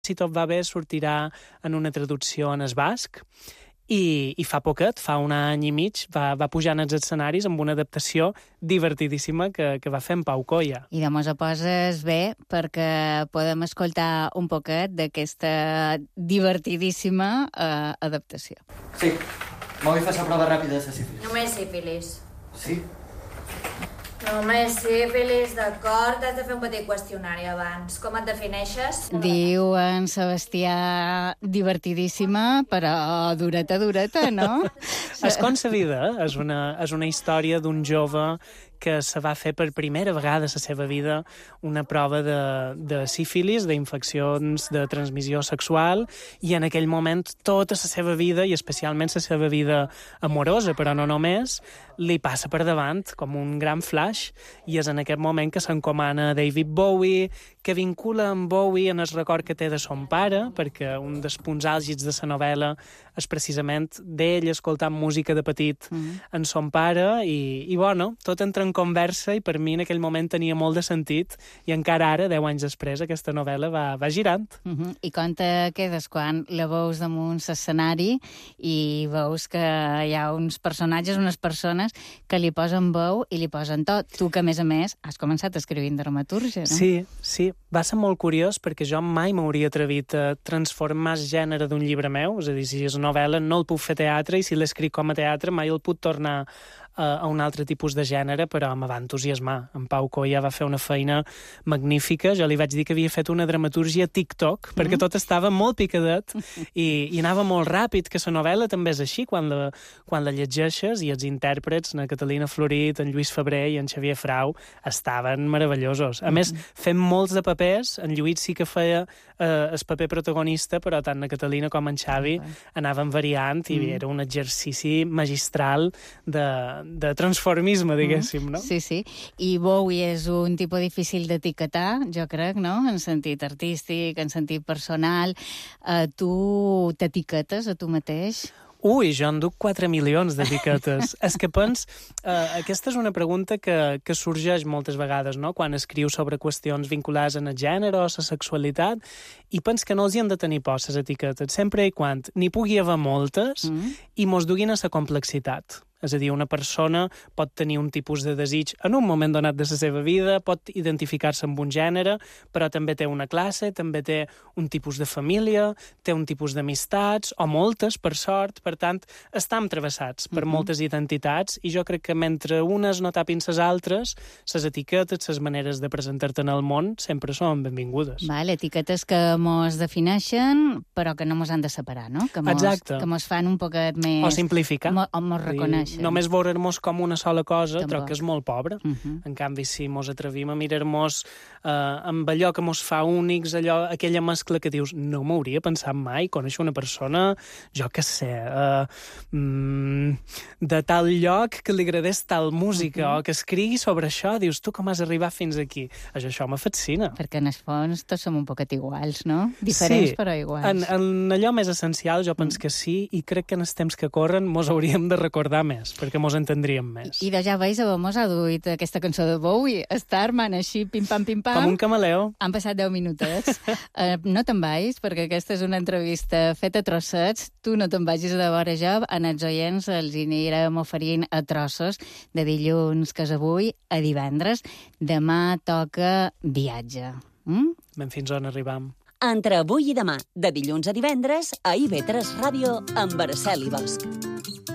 si tot va bé, sortirà en una traducció en el basc. I fa poquet, fa un any i mig, va pujar als escenaris amb una adaptació divertidíssima que va fer en Pau Colla. I de mos ho poses bé perquè podem escoltar un poquet d'aquesta divertidíssima adaptació. Sí, m'ho vull fer la prova ràpida de la sífilis. Només sífilis. Sí? Només sífilis, d'acord. Has de fer un petit qüestionari abans. Com et defineixes? Diu en Sebastià divertidíssima, però dureta, no? És com la vida, és una història d'un jove que se va fer per primera vegada a la seva vida una prova de sífilis, d'infeccions de transmissió sexual, i en aquell moment tota la seva vida, i especialment la seva vida amorosa, però no només, li passa per davant com un gran flash, i és en aquest moment que s'encomana a David Bowie, que vincula amb Bowie en el record que té de son pare, perquè un dels punts àlgids de la novel·la és precisament d'ell escoltant música de petit en son pare, i bueno, tot entra en conversa, i per mi en aquell moment tenia molt de sentit, i encara ara, 10 anys després, aquesta novel·la va girant. I com te quedes quan la veus damunt l'escenari i veus que hi ha uns personatges, unes persones que li posen veu i li posen tot. Tu, que a més has començat escrivint dramatúrgia, no? Sí. Va ser molt curiós perquè jo mai m'hauria atrevit a transformar el gènere d'un llibre meu, és a dir, si és novel·la no el puc fer teatre, i si l'escric com a teatre mai el puc tornar a un altre tipus de gènere, però me va entusiasmar. En Pau Colla va fer una feina magnífica. Jo li vaig dir que havia fet una dramatúrgia TikTok, perquè tot estava molt picadet i anava molt ràpid, que la novel·la també és així, quan la llegeixes, i els intèrprets, na Catalina Florit, en Lluís Febrer i en Xavier Frau, estaven meravellosos. A més, fem molts de papers. En Lluís sí que feia el paper protagonista, però tant na Catalina com en Xavi anaven variant, i era un exercici magistral de transformisme, diguéssim, no? Sí. I Bowie és un tipus difícil d'etiquetar, jo crec, no? En sentit artístic, en sentit personal. Tu t'etiquetes a tu mateix? Ui, jo en duc 4 milions d'etiquetes. És que aquesta és una pregunta que sorgeix moltes vegades, no?, quan escrius sobre qüestions vinculades en el gènere o la sexualitat, i pens que no els hi han de tenir por, les etiquetes, sempre i quan n'hi pugui haver moltes i mos duguin a la complexitat. És a dir, una persona pot tenir un tipus de desig en un moment donat de la seva vida, pot identificar-se amb un gènere, però també té una classe, també té un tipus de família, té un tipus d'amistats, o moltes, per sort. Per tant, estem travessats per moltes identitats, i jo crec que mentre unes no tapin les altres, les etiquetes, les maneres de presentar-te en el món, sempre són benvingudes. Etiquetes que mos defineixen, però que no mos han de separar, no? Exacte. Que mos fan un poquet més... O simplificar. O mos reconeixen. Només veure-nos com una sola cosa, Tampoc. troc que és molt pobre. En canvi, si mos atrevim a mirar-nos amb allò que mos fa únics, aquella mescla que dius, no m'hauria pensat mai conèixer una persona, jo què sé, de tal lloc que li agradés tal música, o que escrigui sobre això, dius, tu com has arribat fins aquí? Això me fascina. Perquè en el fons tots som un poquet iguals, no? Diferents, però iguals. En allò més essencial jo penso que sí, i crec que en els temps que corren mos hauríem de recordar més, perquè mos entendríem més. I ja veus, mos ha duit aquesta cançó de Bowie, Starman, així, pim-pam, pim-pam. Com un camaleo. Han passat 10 minutets. No te'n vagis, perquè aquesta és una entrevista feta a trossets. Tu no te'n vagis de vora jo. En els oients els anirem oferint a trossos de dilluns, que és avui, a divendres. Demà toca viatge. Ben fins on arribam. Entre avui i demà, de dilluns a divendres, a IB3 Ràdio, amb Araceli Bosch.